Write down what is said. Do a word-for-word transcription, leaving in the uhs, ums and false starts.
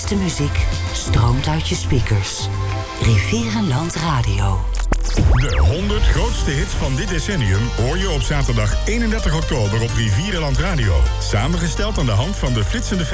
beste muziek stroomt uit je speakers. Rivierenland Radio. De honderd grootste hits van dit decennium hoor je op zaterdag eenendertig oktober op Rivierenland Radio. Samengesteld aan de hand van de flitsende